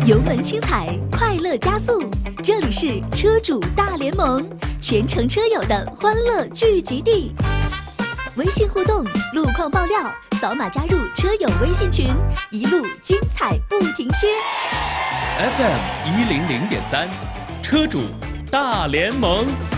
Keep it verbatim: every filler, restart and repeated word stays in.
油门轻踩，快乐加速。这里是车主大联盟，全程车友的欢乐聚集地。微信互动、路况爆料，扫码加入车友微信群，一路精彩不停歇。 F M 一零零点三，车主大联盟。